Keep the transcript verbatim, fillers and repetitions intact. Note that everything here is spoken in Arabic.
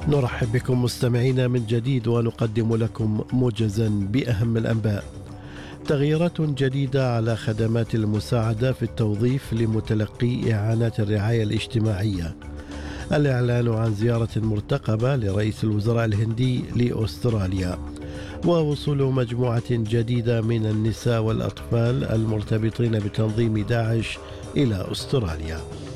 نرحب بكم مستمعينا من جديد ونقدم لكم موجزا بأهم الأنباء. تغييرات جديدة على خدمات المساعدة في التوظيف لمتلقي إعانات الرعاية الاجتماعية. الإعلان عن زيارة مرتقبة لرئيس الوزراء الهندي لأستراليا. ووصول مجموعة جديدة من النساء والأطفال المرتبطين بتنظيم داعش إلى أستراليا.